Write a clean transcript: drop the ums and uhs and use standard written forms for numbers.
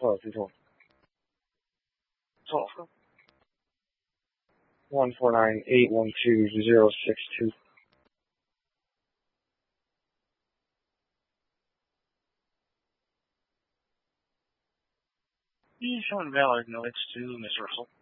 错了，记错了。错了。149812062. Showing valid notes to Mr. Russell.